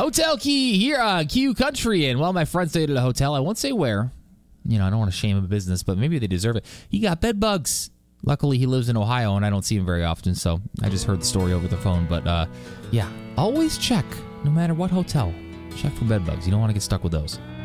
Hotel Key here on Q Country. And, well, my friend stayed at a hotel. I won't say where. I don't want to shame a business, but maybe they deserve it. He got bed bugs. Luckily, he lives in Ohio, and I don't see him very often, so I just heard the story over the phone. But, yeah, always check, no matter what hotel. Check for bed bugs. You don't want to get stuck with those.